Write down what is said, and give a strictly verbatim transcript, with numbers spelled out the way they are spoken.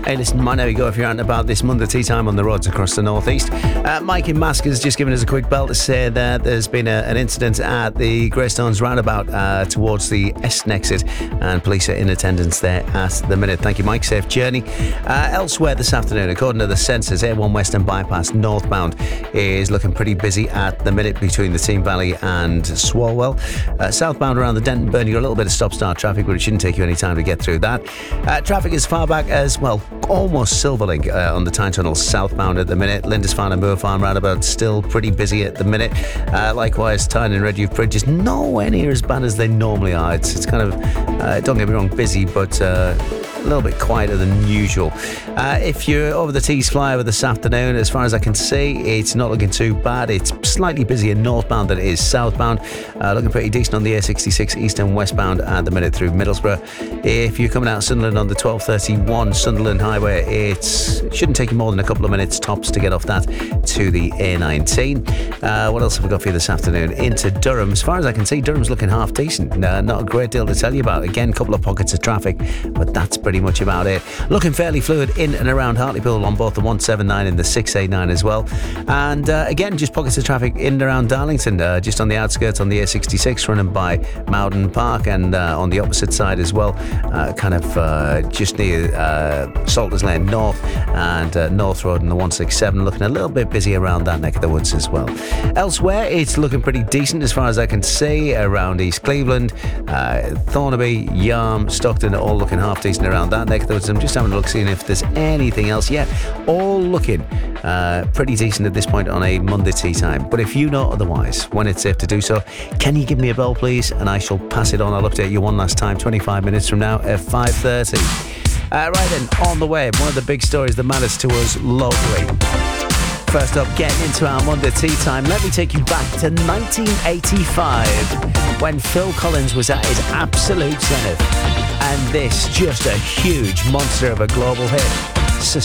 Hey, listen, might know you go if you're out and about this Monday tea time on the roads across the northeast. Uh, Mike in Mask has just given us a quick bell to say that there's been a, an incident at the Greystones roundabout uh, towards the Eston exit, and police are in attendance there at the minute. Thank you, Mike. Safe journey. Uh, elsewhere this afternoon, according to the sensors, A one Western Bypass northbound is looking pretty busy at the minute between the Team Valley and Swalwell. Uh, southbound around the Denton Burn, you've got a little bit of stop-start traffic, but it shouldn't take you any time to get through that. Uh, traffic is far back as well, almost Silverlink uh, on the Tyne Tunnel southbound at the minute. Lindisfarne and Moor Farm roundabout still pretty busy at the minute. Uh, likewise, Tyne and Redheugh Bridge is nowhere near as bad as they normally are. It's, it's kind of, uh, don't get me wrong, busy, but uh, a little bit quieter than usual. Uh, if you're over the Tees flyover this afternoon, as far as I can see, it's not looking too bad. It's slightly busier northbound than it is southbound. Uh, looking pretty decent on the A sixty-six east and westbound at the minute through Middlesbrough. If you're coming out of Sunderland on the twelve thirty-one Sunderland Highway, it's, it shouldn't take you more than a couple of minutes tops to get off that to the A nineteen. Uh, what else have we got for you this afternoon? Into Durham. As far as I can see, Durham's looking half decent. Uh, not a great deal to tell you about. Again, a couple of pockets of traffic, but that's pretty much about it. Looking fairly fluid in and around Hartlepool on both the one seventy-nine and the six eighty-nine as well. And uh, again, just pockets of traffic in and around Darlington, uh, just on the outskirts on the A sixty-six running by Mowden Park, and uh, on the opposite side as well, uh, kind of uh, just near uh, Salters Lane North and uh, North Road and the one sixty-seven, looking a little bit busy around that neck of the woods as well. Elsewhere, it's looking pretty decent as far as I can see around East Cleveland, uh, Thornaby, Yarm, Stockton, all looking half decent around that neck of the woods. I'm just having a look, seeing if there's anything else yet. All looking uh, pretty decent at this point on a Monday tea time. But if you know otherwise, when it's safe to do so, can you give me a bell, please? And I shall pass it on. I'll update you one last time, twenty-five minutes from now at five thirty. Uh, right then, on the way, one of the big stories that matters to us locally. First up, getting into our Monday tea time, let me take you back to nineteen eighty-five, when Phil Collins was at his absolute zenith. And this, just a huge monster of a global hit. So